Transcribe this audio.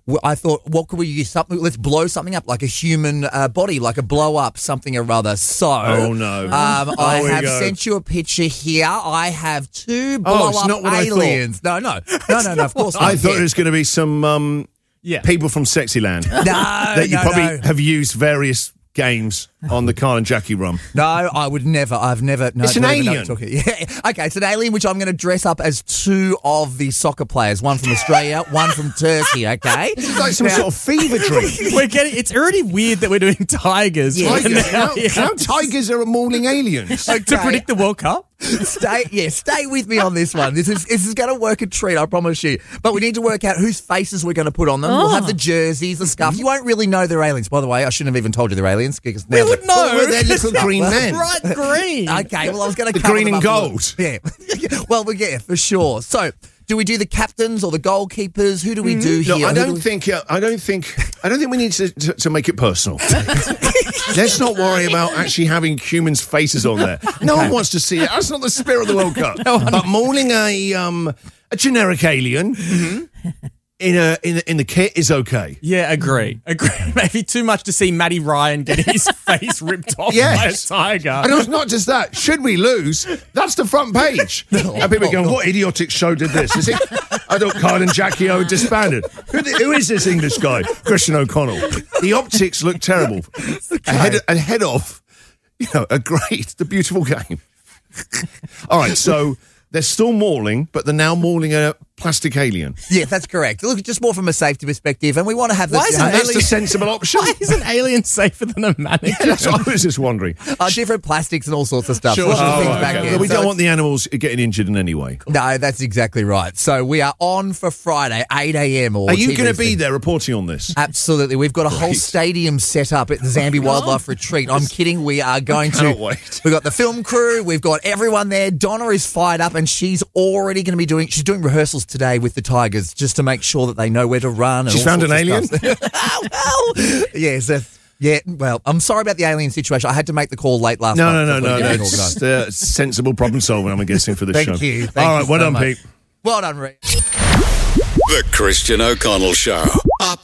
I thought, what could we use? Something? Let's blow something up, like a human body, like a blow up something or other. So, I have sent you a picture here. I have two blow up aliens. No, of course not. I thought it was going to be some people from Sexyland. That you probably have used various games on the Kyle and Jackie rum. No, I would never. I've never. No, it's an alien. Yeah. Okay, it's an alien which I'm going to dress up as two of the soccer players. One from Australia, one from Turkey. Okay, this is like some sort of fever dream. It's already weird that we're doing tigers. Yeah. How tigers are mauling aliens? Okay. To predict the World Cup. Stay with me on this one. This is going to work a treat, I promise you. But we need to work out whose faces we're going to put on them. We'll have the jerseys, the scarf. You won't really know they're aliens. By the way, I shouldn't have even told you they're aliens because now would know. Well, they're little green men. Bright green. Okay, well, I was going to the green and gold. Yeah. Well, yeah, for sure. So, do we do the captains or the goalkeepers? Who do we do here? No, I don't think we need to make it personal. Let's not worry about actually having humans' faces on there. No one wants to see it. That's not the spirit of the World Cup. But mauling a generic alien in the kit is okay. Yeah, agree. Maybe too much to see Matty Ryan get his face ripped off by a tiger. And it's not just that. Should we lose, that's the front page. And people are going, what idiotic show did this? Is it? I thought Kyle and Jackie O disbanded. Who is this English guy? Christian O'Connell. The optics look terrible. Ahead of, the beautiful game. All right, so they're still mauling, but they're now mauling a plastic alien. Yeah, that's correct. Look, just more from a safety perspective, and we want to have that's the sensible option. Why is an alien safer than a mannequin? Yeah, that's what I was just wondering. Different plastics and all sorts of stuff. Sure. But we don't want the animals getting injured in any way. No, that's exactly right. So we are on for Friday, 8 a.m. Are you going to be there reporting on this? Absolutely. We've got a whole stadium set up at the Zambi Wildlife Retreat. I'm kidding. We are going to. Wait. We've got the film crew. We've got everyone there. Donna is fired up, and she's already going to be doing rehearsals today with the Tigers just to make sure that they know where to run. She's found an alien? Yes. Yeah, well, I'm sorry about the alien situation. I had to make the call late last night. No. That's sensible problem solving, I'm guessing, for this show. Thank you. All right, well done, Pete. Well done, Reece. The Christian O'Connell Show.